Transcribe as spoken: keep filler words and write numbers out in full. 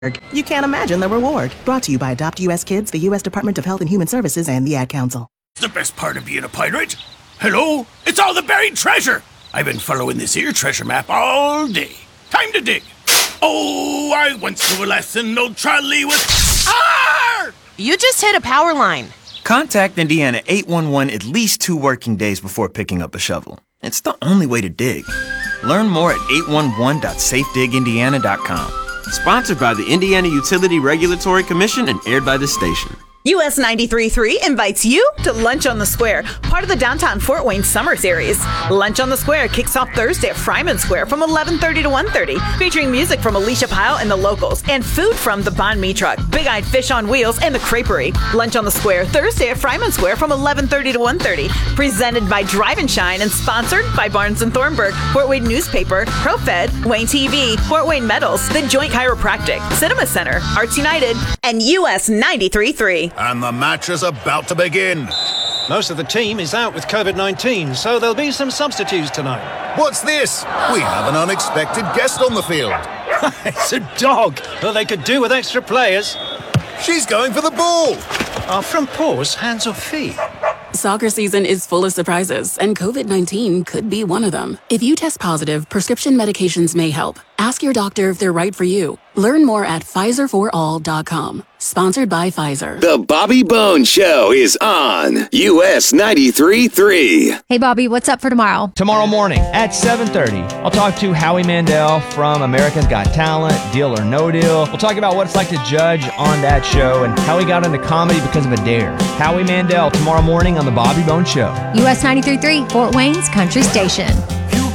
You can't imagine the reward. Brought to you by Adopt U S Kids, the U S Department of Health and Human Services, and the Ad Council. The best part of being a pirate? Hello? It's all the buried treasure! I've been following this here treasure map all day. Time to dig. Oh, I once knew a lesson, no trolley with... Arr! You just hit a power line. Contact Indiana eight one one at least two working days before picking up a shovel. It's the only way to dig. Learn more at eight one one dot safe dig indiana dot com. Sponsored by the Indiana Utility Regulatory Commission and aired by this station. U S ninety-three point three invites you to Lunch on the Square, part of the Downtown Fort Wayne Summer Series. Lunch on the Square kicks off Thursday at Fryman Square from eleven thirty to one thirty, featuring music from Alicia Pyle and the Locals, and food from the Banh Mi Truck, Big Eyed Fish on Wheels, and the Creperie. Lunch on the Square, Thursday at Fryman Square from eleven thirty to one thirty, presented by Drive and Shine and sponsored by Barnes and Thornburg, Fort Wayne Newspaper, ProFed, Wayne T V, Fort Wayne Metals, The Joint Chiropractic, Cinema Center, Arts United, and U S ninety-three point three. And the match is about to begin. Most of the team is out with COVID nineteen, so there'll be some substitutes tonight. What's this? We have an unexpected guest on the field. It's a dog. Well, they could do with extra players. She's going for the ball. Are front paws hands or feet? Soccer season is full of surprises, and COVID nineteen could be one of them. If you test positive, prescription medications may help. Ask your doctor if they're right for you. Learn more at Pfizer for all dot com. Sponsored by Pfizer. The Bobby Bones Show is on U S ninety-three point three. Hey, Bobby, what's up for tomorrow? Tomorrow morning at seven thirty, I'll talk to Howie Mandel from America's Got Talent, Deal or No Deal. We'll talk about what it's like to judge on that show and how he got into comedy because of a dare. Howie Mandel tomorrow morning on The Bobby Bones Show. U S ninety-three point three, Fort Wayne's country station.